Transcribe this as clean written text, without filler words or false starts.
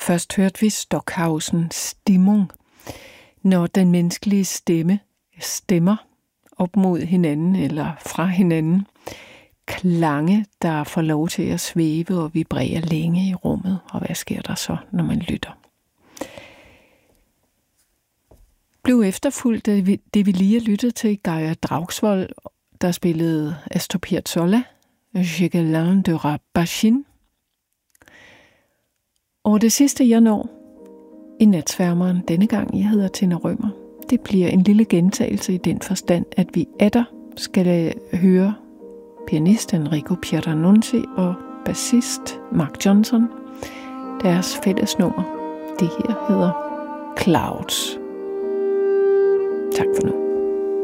Først hørte vi Stockhausen Stimmung, når den menneskelige stemmer op mod hinanden eller fra hinanden. Klange, der får lov til at svæve og vibrere længe i rummet. Og hvad sker der så, når man lytter? Blev efterfulgt af det, vi lige har lyttet til, Geir Draugsvold, der spillede Astor Piazzolla, Jacqueline de Rabachin. Og det sidste, jeg når i Natsværmeren denne gang, jeg hedder Tina Rømer, det bliver en lille gentagelse i den forstand, at vi atter skal høre pianist Enrico Pieranunzi og bassist Mark Johnson. Deres fællesnummer, det her hedder Clouds. Tak for nu.